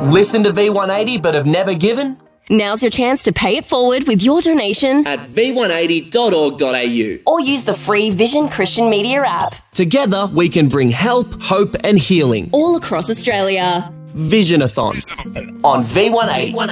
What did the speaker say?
Listen to V180 but have never given? Now's your chance to pay it forward with your donation At v180.org.au. or use the free Vision Christian Media app. Together, we can bring help, hope and healing. All across Australia. Visionathon on V180.